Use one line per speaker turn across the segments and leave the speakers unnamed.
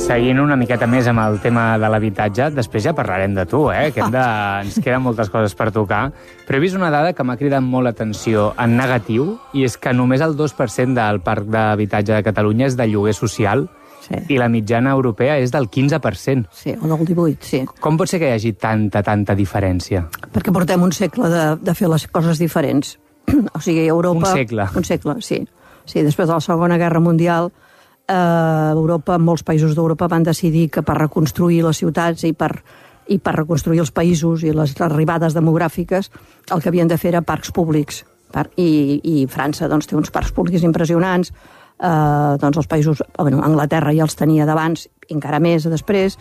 seguint una miqueta més amb el tema de l'habitatge, després ja parlarem de tu, que ens queden moltes coses per tocar, però he vist una dada que m'ha cridat molt l'atenció en negatiu, i és que només el 2% del parc d'habitatge de Catalunya és de lloguer social, i la mitjana europea és del 15%.
Sí, o del 18%, sí.
Com pot ser que hi hagi tanta diferència?
Perquè portem un segle de fer les coses diferents. O sigui, Europa...
Un segle? Un
segle, sí. Sí, després de la Segona Guerra Mundial, Europa, molts països d'Europa van decidir que per reconstruir les ciutats i per reconstruir els països i les arribades demogràfiques, el que havien de fer era parcs públics. I França doncs, té uns parcs públics impressionants, doncs els països, Anglaterra ja els tenia d'abans, encara més després,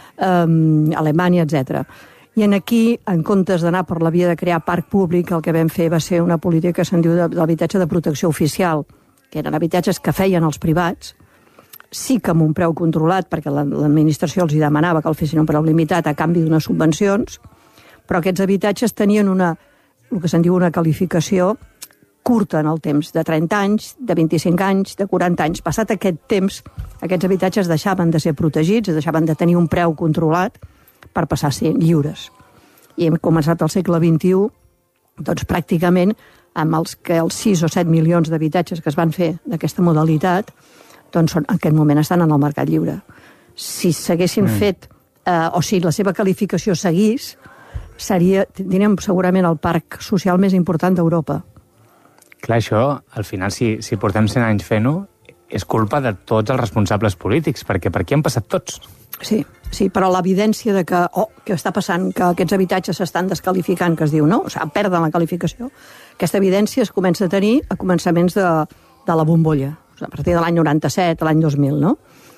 Alemanya, etc. I aquí, en comptes d'anar per la via de crear parc públic, el que vam fer va ser una política que se'n diu d'habitatge de protecció oficial, que eren habitatges que feien els privats, sí que amb un preu controlat, perquè l'administració els demanava que el fessin un preu limitat a canvi d'unes subvencions, però aquests habitatges tenien el que se'n diu una qualificació curta en el temps, de 30 anys, de 25 anys, de 40 anys. Passat aquest temps, aquests habitatges deixaven de ser protegits, deixaven de tenir un preu controlat per passar a ser lliures. I hem començat al segle XXI, doncs pràcticament amb els 6 o 7 milions d'habitatges que es van fer d'aquesta modalitat, doncs en aquest moment estan en el mercat lliure. Si s'haguessin fet, o si la seva qualificació seguís, tindríem segurament el parc social més important d'Europa.
Clar, això, al final, si portem 100 anys fent-ho, és culpa de tots els responsables polítics, perquè per aquí han passat tots.
Sí, però l'evidència de que està passant, que aquests habitatges s'estan desqualificant, que es diu, no? O sigui, perden la qualificació. Aquesta evidència es comença a tenir a començaments de la bombolla, a partir de l'any 97, l'any 2000, no?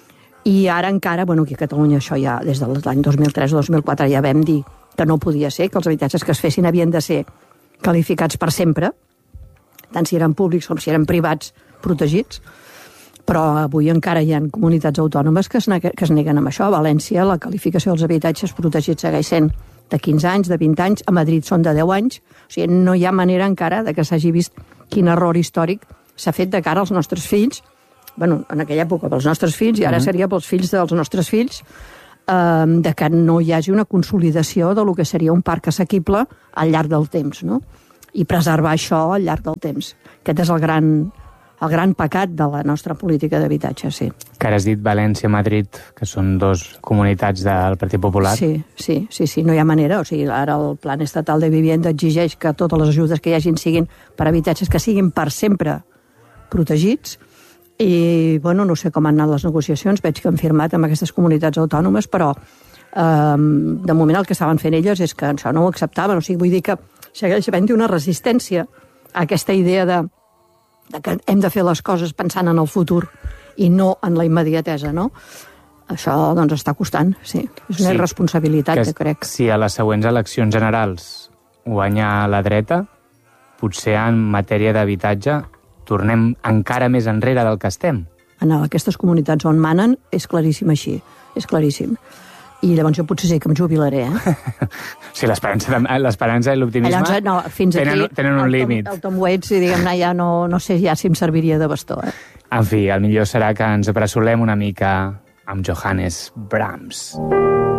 I ara encara, aquí a Catalunya això ja, des de l'any 2003 o 2004 ja vam dir que no podia ser, que els habitatges que es fessin havien de ser qualificats per sempre, tant si eren públics com si eren privats protegits, però avui encara hi ha comunitats autònomes que es neguen amb això. A València la qualificació dels habitatges protegits segueix sent de 15 anys, de 20 anys, a Madrid són de 10 anys, o sigui, no hi ha manera encara de que s'hagi vist quin error històric s'ha fet de cara als nostres fills, en aquella època pels nostres fills, i ara seria pels fills dels nostres fills, de que no hi hagi una consolidació de lo que seria un parc assequible al llarg del temps, no? I preservar això al llarg del temps. Aquest és el gran pecat de la nostra política d'habitatge, sí.
Que ara has dit València, Madrid, que són dos comunitats del Partit Popular.
Sí, no hi ha manera. O sigui, ara el Plan Estatal de Vivienda exigeix que totes les ajudes que hi hagin siguin per habitatges que siguin per sempre protegits. I, no sé com han anat les negociacions, veig que han firmat amb aquestes comunitats autònomes, però de moment el que estaven fent elles és que això no ho acceptaven. O sigui, vull dir que segueix havent-hi una resistència a aquesta idea de que hem de fer les coses pensant en el futur i no en la immediatesa, no? Això, doncs, està costant, sí. És una irresponsabilitat, que crec.
Si a les següents eleccions generals guanya la dreta, potser en matèria d'habitatge tornem encara més enrere del que estem.
En aquestes comunitats on manen és claríssim així, és claríssim. I llavors jo potser sí que em jubilaré,
Sí, l'esperança i l'optimisme tenen un límit.
El Tom Waits, diguem-ne, ja no sé ja si em serviria de bastó,
En fi, el millor serà que ens apressolem una mica amb Johannes Brahms.